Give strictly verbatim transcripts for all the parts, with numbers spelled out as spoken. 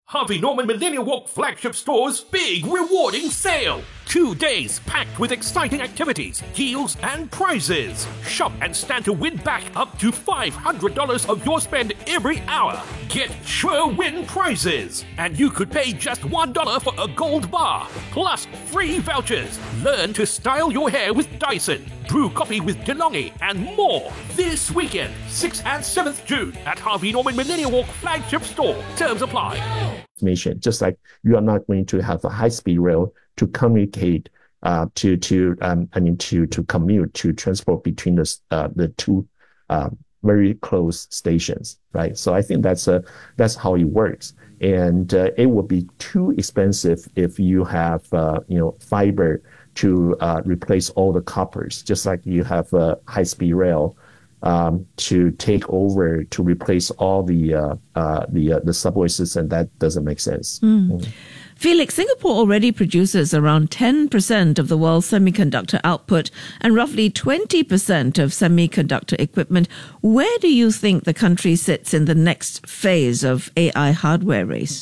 Harvey Norman Millennium Walk flagship store's big rewarding sale. Two days packed with exciting activities, deals, and prizes. Shop and stand to win back up to five hundred dollars of your spend every hour. Get sure win prizes. And you could pay just one dollar for a gold bar. Plus free vouchers. Learn to style your hair with Dyson. Brew coffee with DeLonghi and more. This weekend, sixth and seventh June at Harvey Norman Millennium Walk flagship store. Terms apply. Just like you are not going to have a high-speed rail to communicate, uh, to to um, I mean to to commute, to transport between the uh, the two uh, very close stations, right? So I think that's a that's how it works, and uh, it would be too expensive if you have uh, you know fiber to uh, replace all the coppers, just like you have a high-speed rail um, to take over to replace all the uh, uh, the uh, the subway system. That doesn't make sense. Mm. Mm. Felix, Singapore already produces around ten percent of the world's semiconductor output and roughly twenty percent of semiconductor equipment. Where do you think the country sits in the next phase of A I hardware race?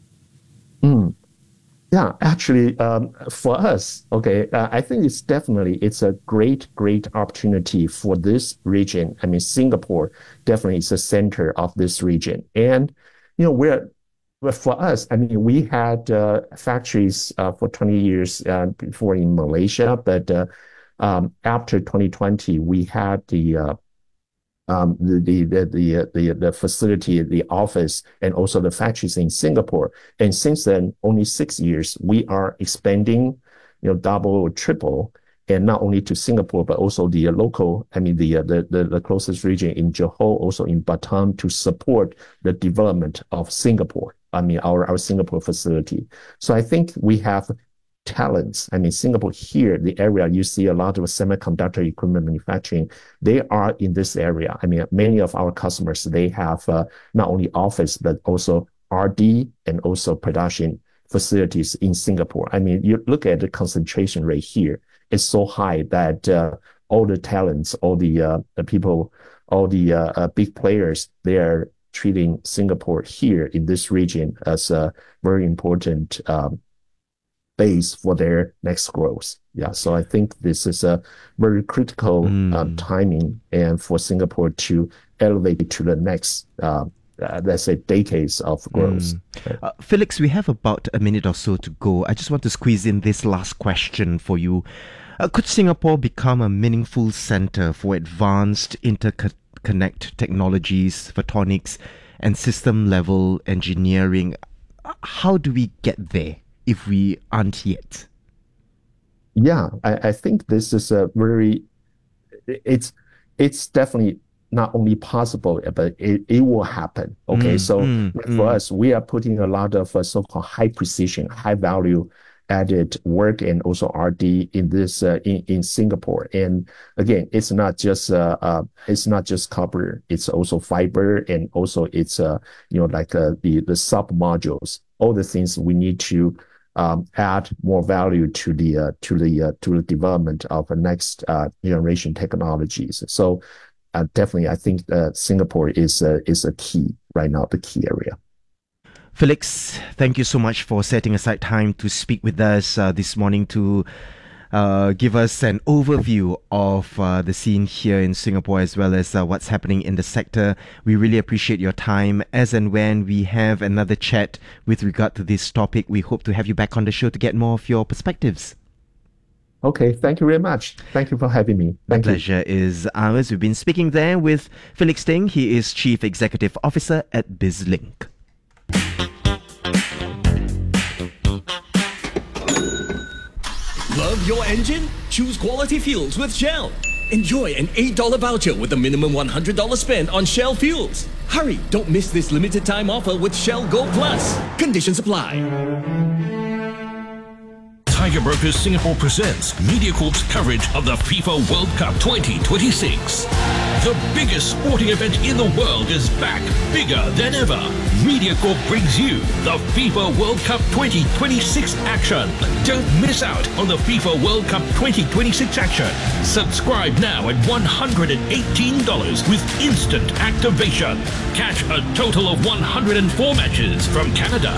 Mm. Yeah, actually, um, for us, okay, uh, I think it's definitely, it's a great, great opportunity for this region. I mean, Singapore definitely is the center of this region. And, you know, we're, But for us, I mean, we had uh, factories uh, for twenty years uh, before in Malaysia, but uh, um, after twenty twenty, we had the uh, um, the the the the, the the facility, the office, and also the factories in Singapore. And since then, only six years, we are expanding, you know, double or triple, and not only to Singapore, but also the uh, local, I mean, the, uh, the the the closest region in Johor, also in Batam, to support the development of Singapore. I mean, our, our Singapore facility. So I think we have talents. I mean, Singapore here, the area, you see a lot of semiconductor equipment manufacturing. They are in this area. I mean, many of our customers, they have uh, not only office, but also R D and also production facilities in Singapore. I mean, you look at the concentration rate here. It's so high that uh, all the talents, all the, uh, the people, all the uh, uh, big players, they are treating Singapore here in this region as a very important um, base for their next growth. Yeah, so I think this is a very critical mm. um, timing, and for Singapore to elevate to the next, uh, uh, let's say, decades of growth. Mm. Right. Uh, Felix, we have about a minute or so to go. I just want to squeeze in this last question for you. Uh, could Singapore become a meaningful center for advanced interconnect connect technologies, photonics, and system-level engineering? How do we get there if we aren't yet? Yeah, I, I think this is a very, it's it's definitely not only possible, but it, it will happen. Okay, mm, so mm, for mm. us, we are putting a lot of uh, so-called high precision, high value added work and also R D in this uh, in in Singapore. And again, it's not just uh, uh it's not just copper, it's also fiber, and also it's uh you know like uh, the the sub modules, all the things we need to um add more value to the uh, to the uh, to the development of the next uh generation technologies. So uh, definitely, I think uh, Singapore is uh, is a key right now, the key area. Felix, thank you so much for setting aside time to speak with us uh, this morning to uh, give us an overview of uh, the scene here in Singapore, as well as uh, what's happening in the sector. We really appreciate your time. As and when we have another chat with regard to this topic, we hope to have you back on the show to get more of your perspectives. Okay, thank you very much. Thank you for having me. Thank the you. pleasure is ours. We've been speaking there with Felix Ting. He is Chief Executive Officer at BizLink. Love your engine? Choose quality fuels with Shell. Enjoy an eight dollars voucher with a minimum one hundred dollars spent on Shell fuels. Hurry, don't miss this limited time offer with Shell Go Plus. Conditions apply. Tiger Brokers Singapore presents MediaCorp's coverage of the FIFA World Cup twenty twenty-six. The biggest sporting event in the world is back, bigger than ever. MediaCorp brings you the FIFA World Cup twenty twenty-six action. Don't miss out on the FIFA World Cup twenty twenty-six action. Subscribe now at one hundred eighteen dollars with instant activation. Catch a total of one hundred four matches from Canada,